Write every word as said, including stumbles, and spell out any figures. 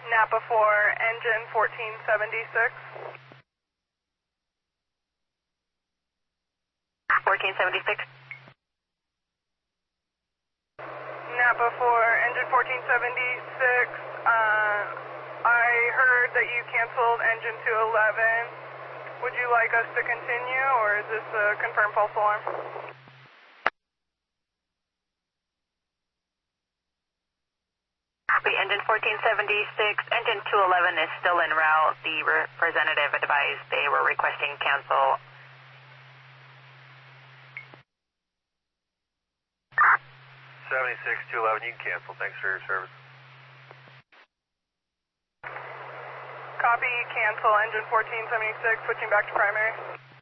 Napa four, engine fourteen seventy-six. fourteen seventy-six. Napa four, engine fourteen seventy-six. Uh, I heard that you canceled engine two eleven. Would you like us to continue, or is this a confirmed false alarm? Copy, engine fourteen seventy-six. Engine two eleven is still en route. The representative advised they were requesting cancel. seventy-six two eleven, you can cancel. Thanks for your service. Copy, cancel, engine fourteen seventy-six, switching back to primary.